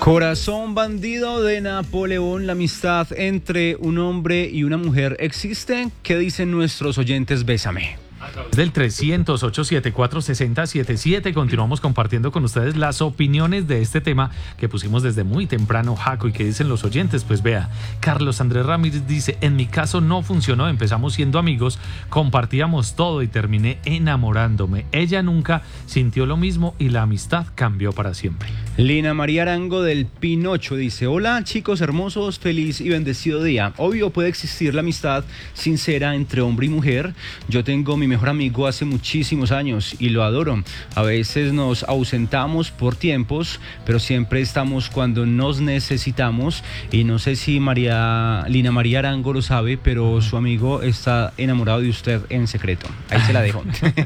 Corazón bandido de Napoleón, la amistad entre un hombre y una mujer existe. ¿Qué dicen nuestros oyentes? Bésame. Del 300-874-6077 continuamos compartiendo con ustedes las opiniones de este tema que pusimos desde muy temprano, Jaco, y que dicen los oyentes. Pues vea, Carlos Andrés Ramírez dice: en mi caso no funcionó, empezamos siendo amigos, compartíamos todo y terminé enamorándome. Ella nunca sintió lo mismo y la amistad cambió para siempre. Lina María Arango del Pinocho dice: hola chicos hermosos, feliz y bendecido día. Obvio puede existir la amistad sincera entre hombre y mujer. Yo tengo mi mejor amigo hace muchísimos años y lo adoro. A veces nos ausentamos por tiempos, pero siempre estamos cuando nos necesitamos. Y no sé si Lina María Arango lo sabe, pero su amigo está enamorado de usted en secreto. Ahí se la dejo.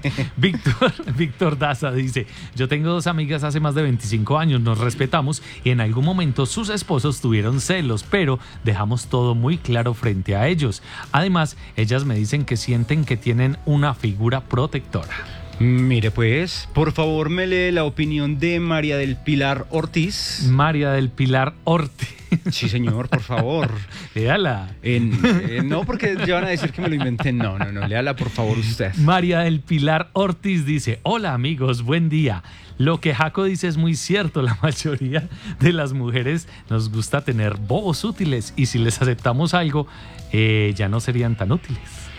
Víctor Daza dice: yo tengo dos amigas hace más de 25 años, nos respetamos y en algún momento sus esposos tuvieron celos, pero dejamos todo muy claro frente a ellos. Además, ellas me dicen que sienten que tienen una figura protectora. Mire pues, por favor me lee la opinión de María del Pilar Ortiz. María del Pilar Ortiz. Sí, señor, por favor. Léala. No, porque ya van a decir que me lo inventé. No, léala por favor usted. María del Pilar Ortiz dice: hola amigos, buen día. Lo que Jaco dice es muy cierto, la mayoría de las mujeres nos gusta tener bobos útiles y si les aceptamos algo, ya no serían tan útiles.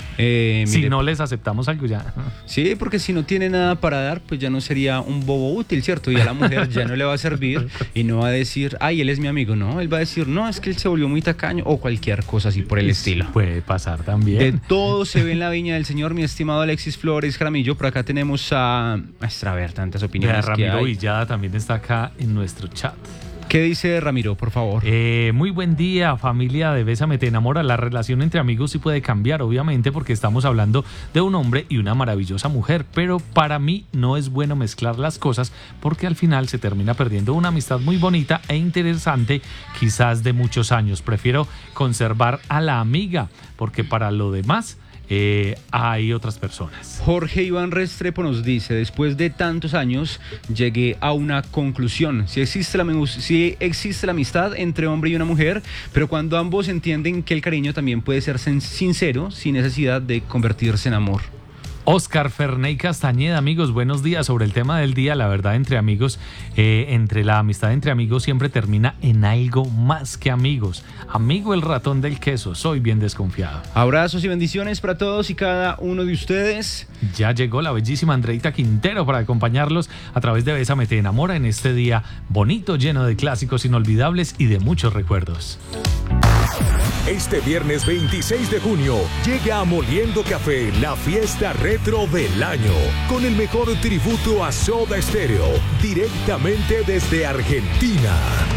Si no les aceptamos algo ya. Sí, porque si no tiene nada para dar, pues ya no sería un bobo útil, ¿cierto? Y a la mujer ya no le va a servir y no va a decir: ay, él es mi amigo. No, él va a decir: no, es que él se volvió muy tacaño o cualquier cosa así por el estilo. Puede pasar también. De todo se ve en la viña del Señor, mi estimado Alexis Flores Jaramillo. Por acá tenemos a ver, tantas opiniones. Ramiro Villada también está acá en nuestro chat. ¿Qué dice Ramiro, por favor? Muy buen día, familia de Bésame Te Enamora. La relación entre amigos sí puede cambiar, obviamente, porque estamos hablando de un hombre y una maravillosa mujer, pero para mí no es bueno mezclar las cosas porque al final se termina perdiendo una amistad muy bonita e interesante, quizás de muchos años. Prefiero conservar a la amiga porque para lo demás hay otras personas. Jorge Iván Restrepo nos dice: después de tantos años llegué a una conclusión. Sí existe la amistad entre hombre y una mujer, pero cuando ambos entienden que el cariño también puede ser sincero sin necesidad de convertirse en amor. Oscar Ferney Castañeda, amigos, buenos días. Sobre el tema del día, la verdad entre amigos, entre la amistad entre amigos siempre termina en algo más que amigos. Amigo el ratón del queso, soy bien desconfiado. Abrazos y bendiciones para todos y cada uno de ustedes. Ya llegó la bellísima Andreita Quintero para acompañarlos a través de Bésame Te Enamora en este día bonito, lleno de clásicos inolvidables y de muchos recuerdos. Este viernes 26 de junio llega a Moliendo Café la fiesta retro del año con el mejor tributo a Soda Stereo directamente desde Argentina.